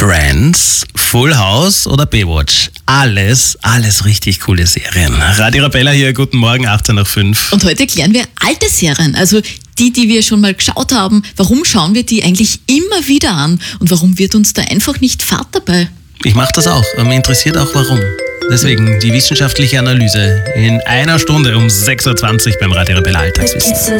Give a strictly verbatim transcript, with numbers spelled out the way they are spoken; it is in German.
Friends, Full House oder Baywatch. Alles, alles richtig coole Serien. Radio Arabella hier, guten Morgen, achtzehn nach fünf. Und heute klären wir alte Serien, also die, die wir schon mal geschaut haben. Warum schauen wir die eigentlich immer wieder an? Und warum wird uns da einfach nicht Fahrt dabei? Ich mache das auch, aber mich interessiert auch warum. Deswegen die wissenschaftliche Analyse in einer Stunde um sechs Uhr zwanzig beim Radio Arabella Alltagswissen.